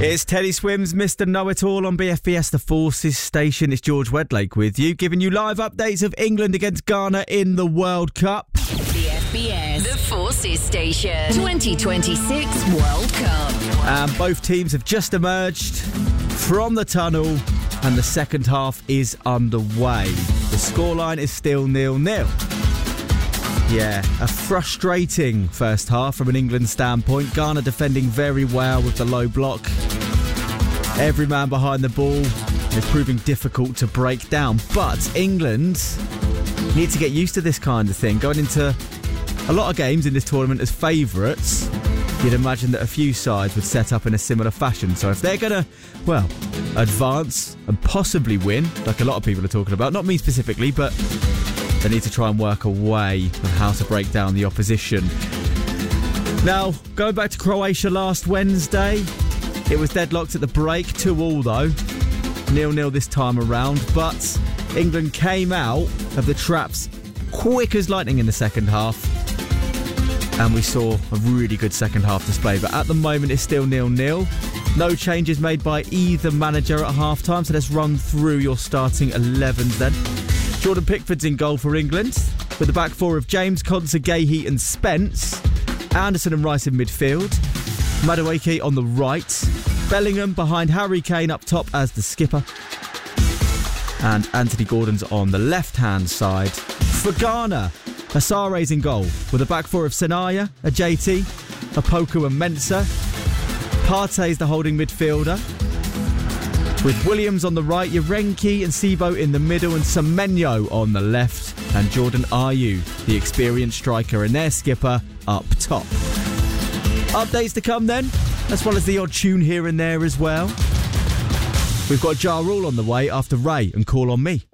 It's Teddy Swims, Mr. Know-It-All on BFBS, the Forces Station. It's George Wedlake with you, giving you live updates of England against Ghana in the World Cup. BFBS, the Forces Station, 2026 World Cup. And both teams have just emerged from the tunnel, and the second half is underway. The scoreline is still 0-0. Yeah, a frustrating first half from an England standpoint. Ghana defending very well with the low block. Every man behind the ball is proving difficult to break down. But England need to get used to this kind of thing. Going into a lot of games in this tournament as favourites, you'd imagine that a few sides would set up in a similar fashion. So if they're going to, advance and possibly win, like a lot of people are talking about, not me specifically, but they need to try and work a way of how to break down the opposition. Now, going back to Croatia last Wednesday, it was deadlocked at the break, 2-2 though. 0-0 this time around, but England came out of the traps quick as lightning in the second half, and we saw a really good second half display. But at the moment it's still 0-0. No changes made by either manager at half-time, so let's run through your starting 11s then. Jordan Pickford's in goal for England, with the back four of James, Konsa, Gahey and Spence. Anderson and Rice in midfield. Madueke on the right. Bellingham behind Harry Kane up top as the skipper. And Anthony Gordon's on the left-hand side. For Ghana, Asare's in goal, with a back four of Sanaya, a JT, a Poku and Mensah. Partey's the holding midfielder, with Williams on the right, Yarenki and Sibo in the middle, and Semenyo on the left, and Jordan Ayew, the experienced striker, and their skipper up top. Updates to come then, as well as the odd tune here and there as well. We've got Ja Rule on the way after Ray and Call on Me.